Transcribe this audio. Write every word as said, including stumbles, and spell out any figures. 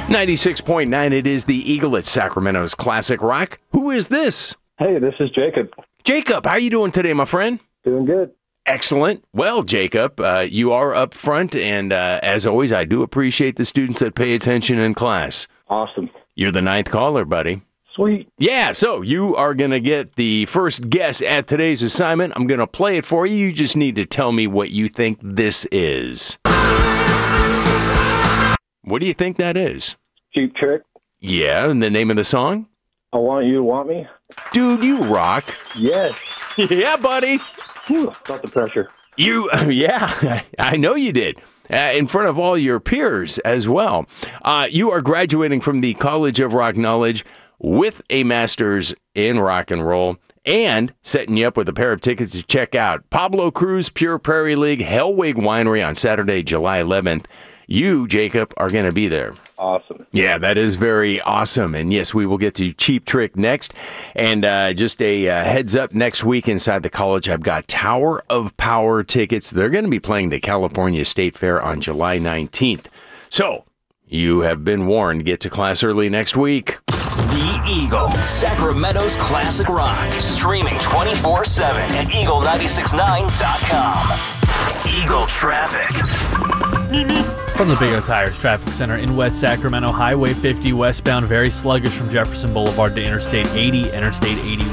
ninety-six point nine, it is the Eagle at Sacramento's Classic Rock. Who is this? Hey, this is Jacob. Jacob, how are you doing today, my friend? Doing good. Excellent. Well, Jacob, uh, you are up front, and uh, as always, I do appreciate the students that pay attention in class. Awesome. You're the ninth caller, buddy. Sweet. Yeah, so you are going to get the first guess at today's assignment. I'm going to play it for you. You just need to tell me what you think this is. What do you think that is? Cheap Trick. Yeah, and the name of the song? I Want You to Want Me. Dude, you rock. Yes. Yeah, buddy. Whew, felt the pressure. You, yeah, I know you did. Uh, in front of all your peers as well. Uh, you are graduating from the College of Rock Knowledge with a master's in rock and roll and setting you up with a pair of tickets to check out Pablo Cruz Pure Prairie League Hellwig Winery on Saturday, July eleventh. You, Jacob, are going to be there. Awesome. Yeah, that is very awesome. And yes, we will get to Cheap Trick next. And uh, just a uh, heads up, next week inside the college, I've got Tower of Power tickets. They're going to be playing the California State Fair on July nineteenth. So you have been warned. Get to class early next week. The Eagle, Sacramento's Classic Rock. Streaming twenty-four seven at eagle nine six nine dot com. Eagle Traffic. From the Big O Tires Traffic Center in West Sacramento, Highway fifty westbound, very sluggish from Jefferson Boulevard to Interstate eighty, Interstate eighty